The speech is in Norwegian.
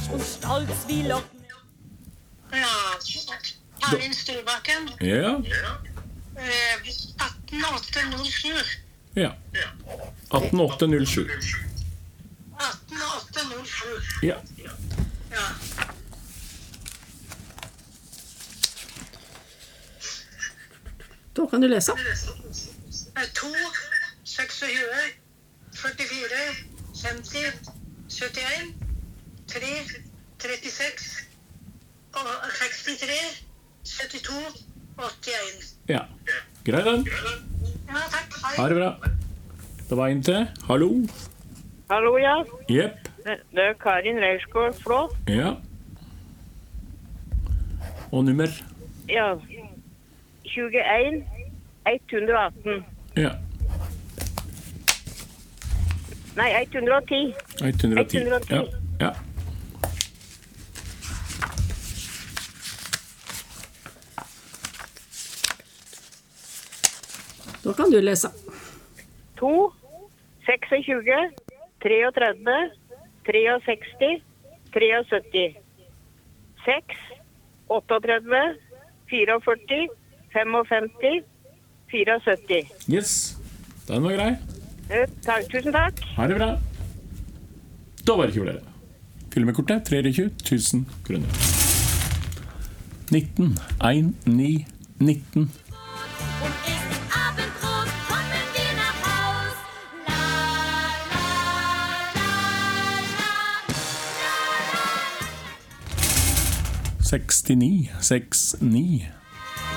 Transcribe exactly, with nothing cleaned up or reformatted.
und stolz wie Locken. Ja, Karin Storbakken. Ja, Eh, atten åtte null sju. ja. atten åtte null sju. atten åtte null sju. Ja. Ja. Da kan du lese. Eh, to, tjueseks, førtifire, femti, syttien, tre, trettiseks, og sekstitre, syttito, åttien. Ja. Grei den. Ja, takk. Hei. Ha det bra. Det var en til. Hallo. Hallo, ja. Jepp. Det det er Karin Reirsgaard Flå. Ja. Og nummer? Ja. tjueen, ett hundre og atten. Ja. Nei, ett hundre og ti. ett hundre og ti. ett hundre og ti. Ja. Ja. Da kan du lese. to, tjueseks, treogtredve, sekstitre, syttitre. seks, trettioåtte, førtifire, femtifem, syttifire. Yes. Den var grei. Eh, Takk, tusen takk. Ha det bra. Da var det ikke flere. Fyll med kortet. tjuetre tusen kroner. nitten, en, ni, nitten. Und ist Abendbrot, kommen wir nach Haus. La, la, la, la, la. sekstini, seks, ni.